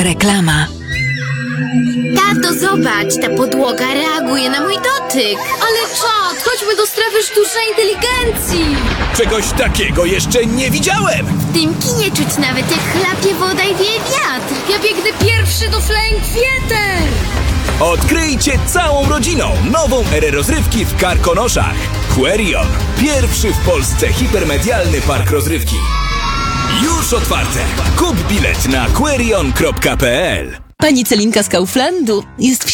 Reklama. Tato, zobacz, ta podłoga reaguje na mój dotyk. Ale czad, chodźmy do strefy sztucznej inteligencji. Czegoś takiego jeszcze nie widziałem! W tym kinie czuć nawet jak chlapie woda i wieje wiatr. Ja biegnę pierwszy do Flying Theater. Odkryjcie całą rodziną nową erę rozrywki w Karkonoszach. Querion. Pierwszy w Polsce hipermedialny park rozrywki. Już otwarte. Kup bilet na querion.pl. Pani Celinka z Kauflandu jest w